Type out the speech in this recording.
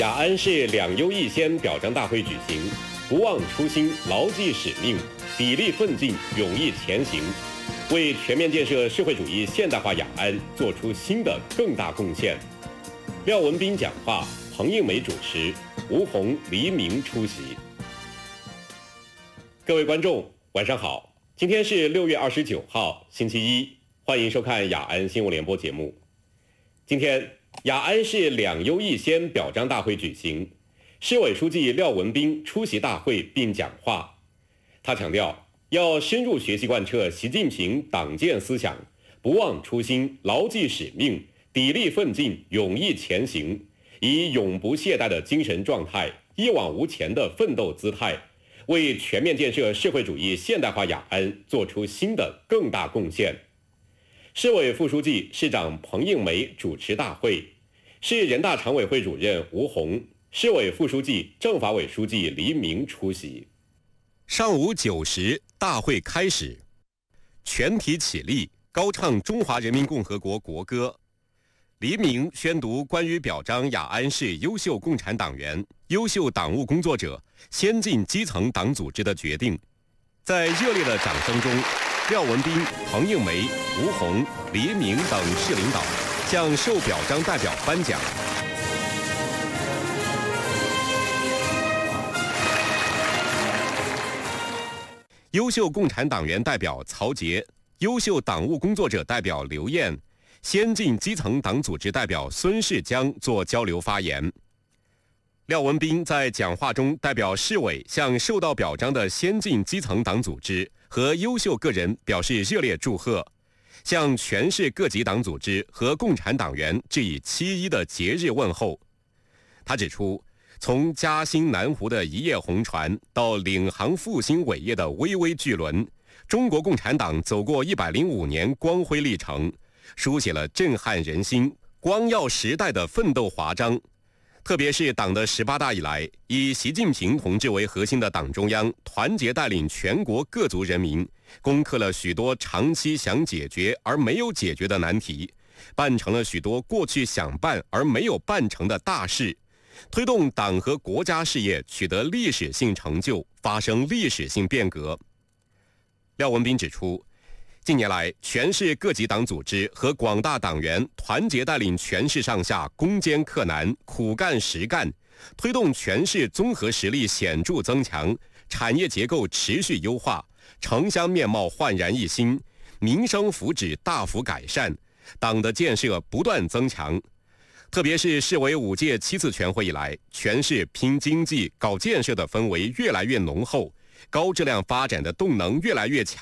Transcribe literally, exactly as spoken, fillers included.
雅安市两优一先表彰大会举行，不忘初心，牢记使命，砥砺奋进，勇毅前行，为全面建设社会主义现代化雅安做出新的更大贡献。廖文斌讲话，彭映梅主持，吴红、黎明出席。各位观众，晚上好，今天是六月二十九号，星期一，欢迎收看雅安新闻联播节目。今天，雅安市两优一先表彰大会举行，市委书记廖文斌出席大会并讲话。他强调，要深入学习贯彻习近平党建思想，不忘初心，牢记使命，砥砺奋进，勇毅前行，以永不懈怠的精神状态，一往无前的奋斗姿态，为全面建设社会主义现代化雅安做出新的更大贡献。市委副书记、市长彭映梅主持大会，市人大常委会主任吴红、市委副书记、政法委书记黎明出席。 上午九时，大会开始，全体起立，高唱中华人民共和国国歌。黎明宣读关于表彰雅安市优秀共产党员、优秀党务工作者、先进基层党组织的决定。在热烈的掌声中，廖文斌、彭映梅、吴红、黎明等市领导向受表彰代表颁奖。优秀共产党员代表曹杰，优秀党务工作者代表刘艳，先进基层党组织代表孙世江作交流发言。廖文斌在讲话中代表市委向受到表彰的先进基层党组织和优秀个人表示热烈祝贺，向全市各级党组织和共产党员致以七一的节日问候。他指出，从嘉兴南湖的一叶红船到领航复兴伟业的巍巍巨轮，中国共产党走过一百零五年光辉历程，书写了震撼人心、光耀时代的奋斗华章。特别是党的十八大以来，以习近平同志为核心的党中央团结带领全国各族人民，攻克了许多长期想解决而没有解决的难题，办成了许多过去想办而没有办成的大事，推动党和国家事业取得历史性成就，发生历史性变革。廖文斌指出，近年来，全市各级党组织和广大党员团结带领全市上下攻坚克难、苦干实干，推动全市综合实力显著增强，产业结构持续优化，城乡面貌焕然一新，民生福祉大幅改善，党的建设不断增强。特别是市委五届七次全会以来，全市拼经济、搞建设的氛围越来越浓厚，高质量发展的动能越来越强。